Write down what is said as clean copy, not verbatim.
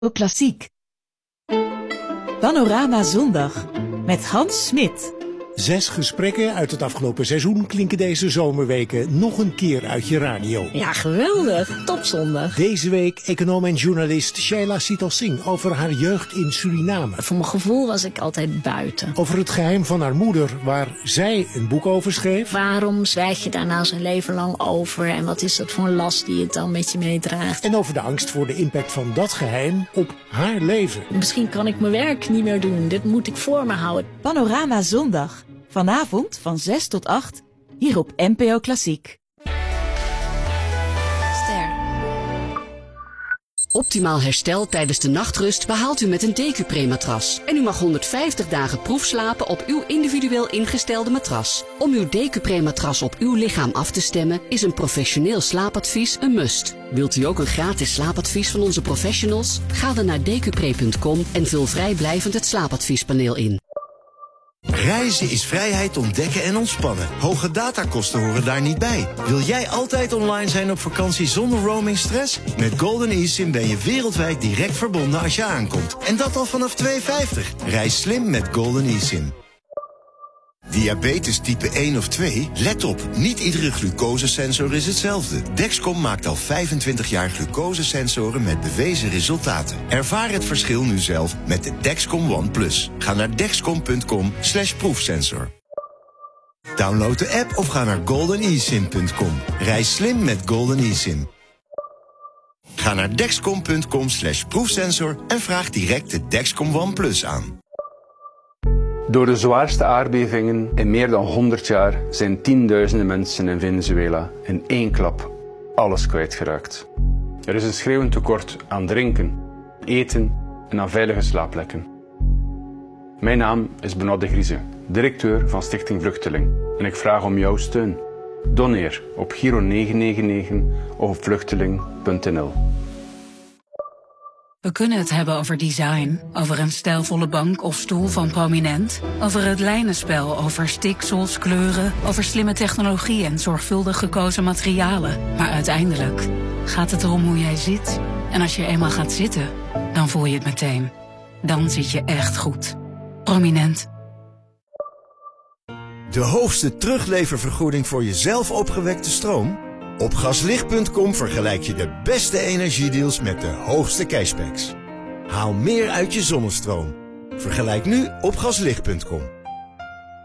Klassiek. Panorama Zondag met Hans Smit. 6 gesprekken uit het afgelopen seizoen klinken deze zomerweken nog een keer uit je radio. Ja, geweldig. Topzondag. Deze week econoom en journalist Sheila Sital Singh over haar jeugd in Suriname. Voor mijn gevoel was ik altijd buiten. Over het geheim van haar moeder, waar zij een boek over schreef. Waarom zwijg je daar nou zijn leven lang over? En wat is dat voor een last die het dan met je meedraagt? En over de angst voor de impact van dat geheim op haar leven. Misschien kan ik mijn werk niet meer doen. Dit moet ik voor me houden. Panorama Zondag. Vanavond van 6 tot 8, hier op NPO Klassiek. Ster. Optimaal herstel tijdens de nachtrust behaalt u met een Decupré-matras. En u mag 150 dagen proefslapen op uw individueel ingestelde matras. Om uw Decupré-matras op uw lichaam af te stemmen is een professioneel slaapadvies een must. Wilt u ook een gratis slaapadvies van onze professionals? Ga dan naar decupré.com en vul vrijblijvend het slaapadviespaneel in. Reizen is vrijheid ontdekken en ontspannen. Hoge datakosten horen daar niet bij. Wil jij altijd online zijn op vakantie zonder roamingstress? Met Golden eSIM ben je wereldwijd direct verbonden als je aankomt. En dat al vanaf $2,50. Reis slim met Golden eSIM. Diabetes type 1 of 2? Let op, niet iedere glucosesensor is hetzelfde. Dexcom maakt al 25 jaar glucosesensoren met bewezen resultaten. Ervaar het verschil nu zelf met de Dexcom ONE+. Ga naar dexcom.com/proefsensor. Download de app of ga naar goldenesim.com. Reis slim met Golden eSIM. Ga naar dexcom.com/proefsensor en vraag direct de Dexcom ONE+ aan. Door de zwaarste aardbevingen in meer dan 100 jaar zijn tienduizenden mensen in Venezuela in één klap alles kwijtgeraakt. Er is een schreeuwend tekort aan drinken, eten en aan veilige slaapplekken. Mijn naam is Benoît de Grieze, directeur van Stichting Vluchteling, en ik vraag om jouw steun. Doneer op Giro 999 of op vluchteling.nl. We kunnen het hebben over design, over een stijlvolle bank of stoel van Prominent, over het lijnenspel, over stiksels, kleuren, over slimme technologie en zorgvuldig gekozen materialen. Maar uiteindelijk gaat het erom hoe jij zit. En als je eenmaal gaat zitten, dan voel je het meteen. Dan zit je echt goed. Prominent. De hoogste terugleververgoeding voor je zelf opgewekte stroom? Op gaslicht.com vergelijk je de beste energiedeals met de hoogste cashbacks. Haal meer uit je zonnestroom. Vergelijk nu op gaslicht.com.